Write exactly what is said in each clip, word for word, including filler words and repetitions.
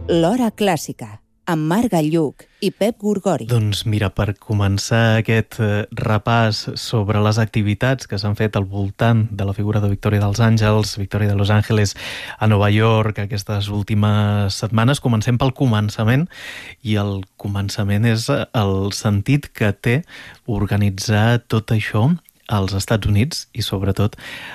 L'Hora Clàssica, amb Marc Galluc i Pep Gorgori. Doncs mira, per començar aquest repàs sobre les activitats que s'han fet al voltant de la figura de Victòria dels Àngels, Victòria de Los Ángeles a Nova York aquestes últimes setmanes, comencem pel començament, i el començament és el sentit que té organitzar tot això als Estats Units i sobretot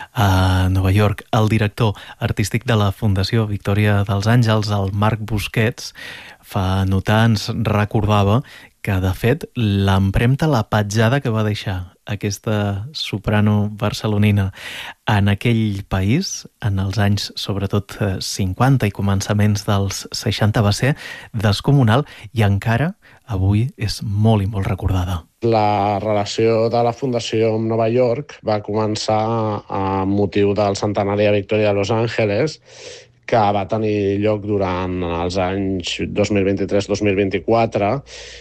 a Nova York. El director artístic de la Fundació Victòria dels Àngels, el Marc Busquets, fa notar, ens recordava que, de fet, l'empremta, la petjada que va deixar aquesta soprano barcelonina en aquell país, en els anys, sobretot, cinquanta i començaments dels seixanta, va ser descomunal i encara avui és molt i molt recordada. La relació de la Fundació amb Nova York va començar amb motiu del centenari de Victòria de Los Ángeles, que va tenir lloc durant els anys dos mil vint-i-tres dos mil vint-i-quatre.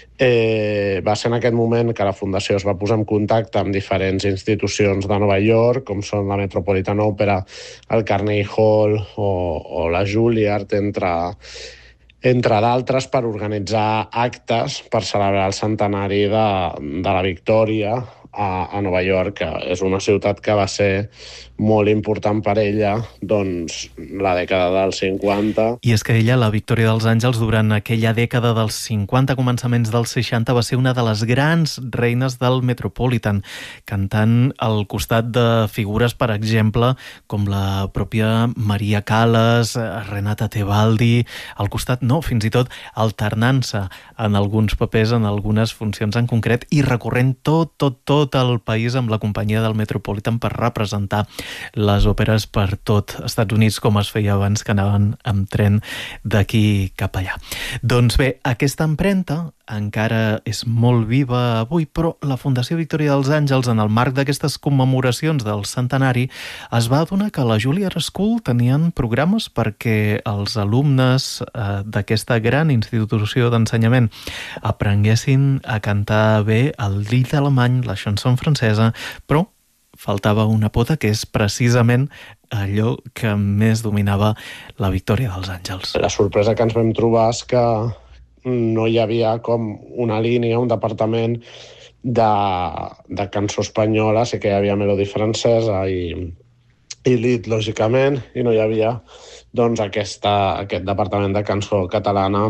Eh, va ser en aquest moment que la Fundació es va posar en contacte amb diferents institucions de Nova York, com són la Metropolitan Opera, el Carnegie Hall o, o la Juilliard, entre, entre d'altres, per organitzar actes per celebrar el centenari de, de la Victòria a, a Nova York, que és una ciutat que va ser molt important per ella, doncs, la dècada dels cinquanta. I és que ella, la Victòria dels Àngels, durant aquella dècada dels cinquanta, començaments dels seixanta, va ser una de les grans reines del Metropolitan, cantant al costat de figures, per exemple, com la pròpia Maria Callas, Renata Tebaldi, al costat, no, fins i tot alternant-se en alguns papers, en algunes funcions en concret, i recorrent tot, tot, tot el país amb la companyia del Metropolitan per representar les òperes per tot Estats Units, com es feia abans, que anaven amb tren d'aquí cap allà. Doncs bé, aquesta empremta encara és molt viva avui, però la Fundació Victòria dels Àngels, en el marc d'aquestes commemoracions del centenari, es va adonar que a la Juilliard School tenien programes perquè els alumnes eh, d'aquesta gran institució d'ensenyament aprenguessin a cantar bé el lied alemany, la chanson francesa, però faltava una pota, que és precisament allò que més dominava la Victòria dels Àngels. La sorpresa que ens vam trobar és que no hi havia com una línia, un departament de, de cançó espanyola, sí que hi havia melodi francesa i, i lied, lògicament, i no hi havia doncs, aquesta, aquest departament de cançó catalana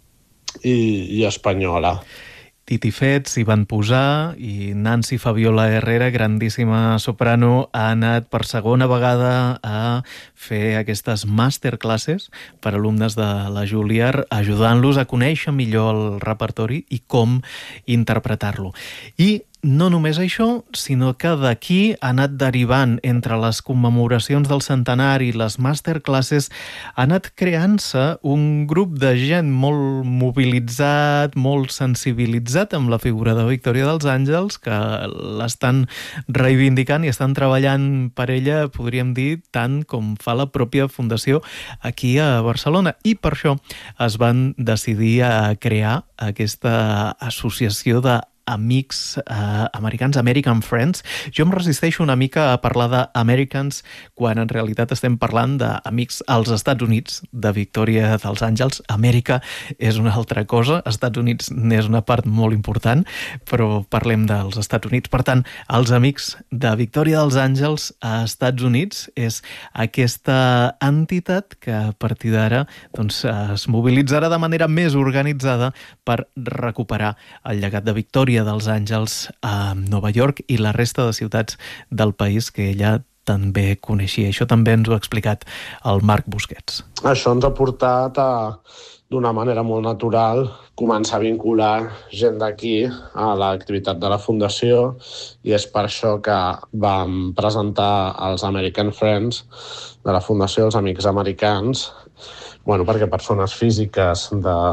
i, i espanyola. Dit i fet, s'hi van posar, i Nancy Fabiola Herrera, grandíssima soprano, ha anat per segona vegada a fer aquestes masterclasses per alumnes de la Juilliard, ajudant-los a conèixer millor el repertori i com interpretar-lo. I no només això, sinó que d'aquí ha anat derivant, entre les commemoracions del centenari i les masterclasses, ha anat creant-se un grup de gent molt mobilitzat, molt sensibilitzat amb la figura de Victòria dels Àngels, que l'estan reivindicant i estan treballant per ella, podríem dir, tant com fa la pròpia Fundació aquí a Barcelona. I per això es van decidir a crear aquesta associació de amics eh, americans, American Friends. Jo em resisteixo una mica a parlar d'Americans quan en realitat estem parlant d'amics als Estats Units, de Victòria dels Àngels. Amèrica és una altra cosa, Estats Units n'és una part molt important, però parlem dels Estats Units. Per tant, els amics de Victòria dels Àngels a Estats Units és aquesta entitat que a partir d'ara doncs, es mobilitzarà de manera més organitzada per recuperar el llegat de Victòria dels Àngels a Nova York i la resta de ciutats del país que ella també coneixia. Això també ens ho ha explicat el Marc Busquets. Això ens ha portat a, d'una manera molt natural, començar a vincular gent d'aquí a l'activitat de la Fundació, i és per això que vam presentar els American Friends de la Fundació, els Amics Americans, bueno, perquè persones físiques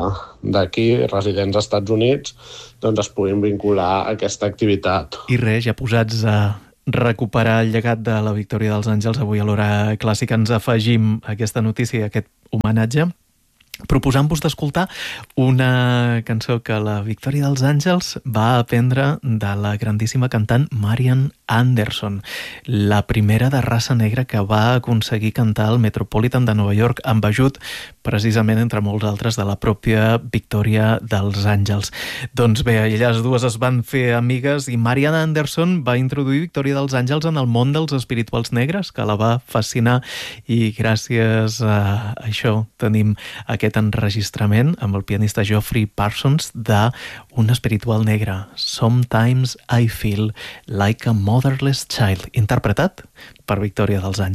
d'aquí, residents als Estats Units, doncs es puguin vincular a aquesta activitat. I res, ja posats a recuperar el llegat de la Victòria dels Àngels, avui a l'Hora Clàssica ens afegim aquesta notícia, aquest homenatge, proposant-vos d'escoltar una cançó que la Victòria dels Àngels va aprendre de la grandíssima cantant Marian Anderson, la primera de raça negra que va aconseguir cantar al Metropolitan de Nova York amb ajut precisament entre molts altres de la pròpia Victòria dels Àngels. Doncs bé, elles dues es van fer amigues i Marian Anderson va introduir Victòria dels Àngels en el món dels espirituals negres, que la va fascinar, i gràcies a això tenim aquest enregistrament amb el pianista Geoffrey Parsons de un espiritual negre, Sometimes I Feel Like a Motherless Child, interpretat per Victòria dels Àngels.